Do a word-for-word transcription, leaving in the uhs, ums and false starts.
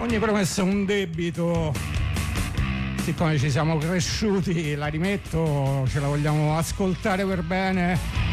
Ogni promessa è un debito. Siccome ci siamo cresciuti, la rimetto, ce la vogliamo ascoltare per bene.